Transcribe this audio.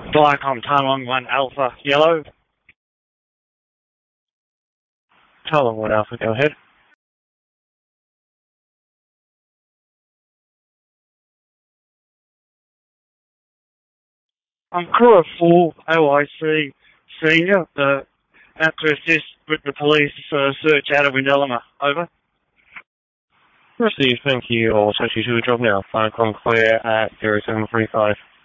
Viacom Taiwan 1 Alpha Yellow. Taiwan 1 Alpha, go ahead. I'm crew of 4 OIC Senior, out to assist with the police search out of Windellama. Over. Received, thank you. All searches to the job now. Viacom clear at 0735.